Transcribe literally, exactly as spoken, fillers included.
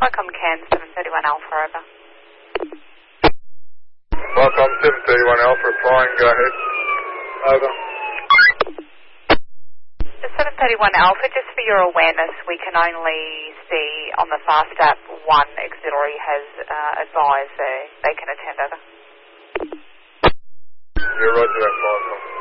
Welcome, Can seven thirty-one Alpha, over. Welcome, seven thirty-one Alpha, flying, go ahead. Over. seven thirty-one Alpha, just for your awareness, we can only see on the Fast app one auxiliary has uh, advised they, they can attend, over. Yeah, roger that, welcome.